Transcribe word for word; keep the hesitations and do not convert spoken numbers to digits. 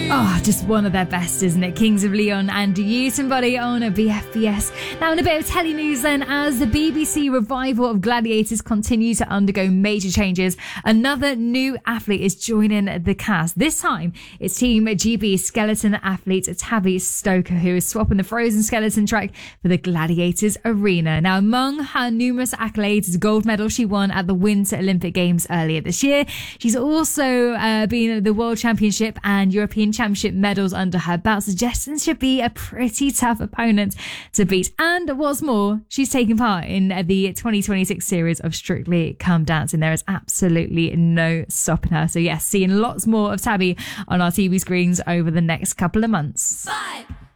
Oh, just one of their best, isn't it? Kings of Leon and You Somebody on a B F B S. Now, in a bit of telly news then, as the B B C revival of Gladiators continues to undergo major changes, another new athlete is joining the cast. This time, it's Team G B skeleton athlete Tabby Stoker, who is swapping the frozen skeleton track for the Gladiators arena. Now, among her numerous accolades is a gold medal she won at the Winter Olympic Games earlier this year. She's also uh, been at the World Championship and European Championship medals under her belt, suggesting she'll be a pretty tough opponent to beat. And what's more, she's taking part in the twenty twenty-six series of Strictly Come Dancing. There is absolutely no stopping her. So yes, seeing lots more of Tabby on our T V screens over the next couple of months. Five.